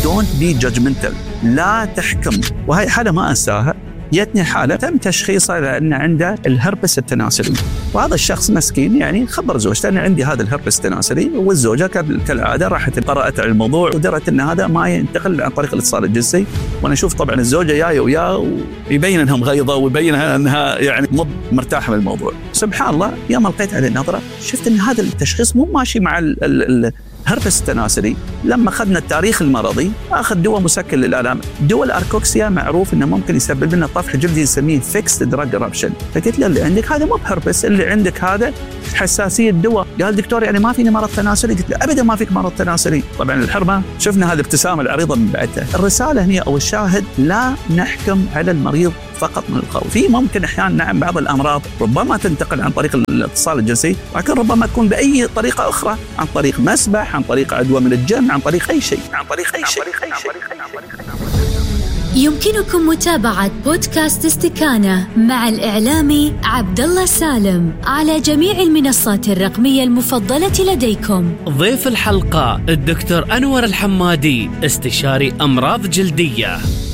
don't be judgmental، لا تحكم. وهي حالة ما أنساها، جتني حالة تم تشخيصها لأن عنده الهربس التناسلي، وهذا الشخص مسكين يعني خبر زوجته أن عندي هذا الهربس التناسلي، والزوجة كالعادة راحت قرأت على الموضوع ودرت أن هذا ما ينتقل عن طريق الاتصال الجنسي. وأنا أشوف طبعا الزوجة جاية وياه ويبين أنها مغيظة ويبين أنها يعني مو مرتاحة من الموضوع. سبحان الله يوم لقيت عليه نظرة شفت أن هذا التشخيص مو ماشي مع هربس التناسلي. لما أخذنا التاريخ المرضي أخذ دواء مسكن للآلام، دواء الأركوكسيا معروف إنه ممكن يسبب لنا طفح جلدي نسميه فيكس دراج إرابشن. فقلت له اللي عندك هذا مو بهربس، اللي عندك هذا حساسية دواء. قال دكتور يعني ما فيني مرض تناسلي؟ قلت له أبدا ما فيك مرض تناسلي. طبعا الحرمة شفنا هذه الابتسامة العريضة من بعدها. الرسالة هنا أو الشاهد لا نحكم على المريض فقط من الخوف. في ممكن أحيانا نعم بعض الأمراض ربما تنتقل عن طريق الاتصال الجنسي، ولكن ربما تكون بأي طريقة أخرى، عن طريق مسبح، عن طريق عدوى من الجن، عن طريق أي شيء. يمكنكم متابعة بودكاست استكانة مع الإعلامي عبدالله سالم على جميع المنصات الرقمية المفضلة لديكم. ضيف الحلقة الدكتور أنور الحمادي، استشاري أمراض جلدية.